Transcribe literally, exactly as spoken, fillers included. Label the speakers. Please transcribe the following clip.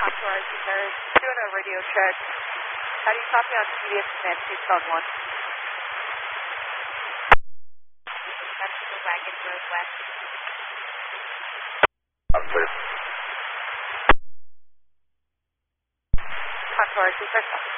Speaker 1: Contour, Cesar, doing a radio check. How do you copy on T D S command two twelve one? That's the Wagon Road West.
Speaker 2: I'm clear.
Speaker 1: Contour, Cesar,